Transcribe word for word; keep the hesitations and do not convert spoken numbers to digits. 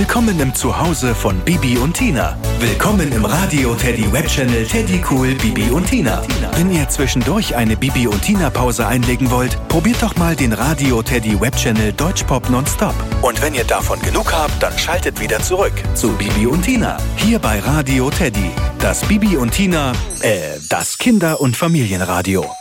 Willkommen im Zuhause von Bibi und Tina. Willkommen im Radio Teddy Webchannel Teddy Cool Bibi und Tina. Wenn ihr zwischendurch eine Bibi und Tina Pause einlegen wollt, probiert doch mal den Radio Teddy Webchannel Deutschpop Nonstop. Und wenn ihr davon genug habt, dann schaltet wieder zurück zu Bibi und Tina. Hier bei Radio Teddy. Das Bibi und Tina, äh, das Kinder- und Familienradio.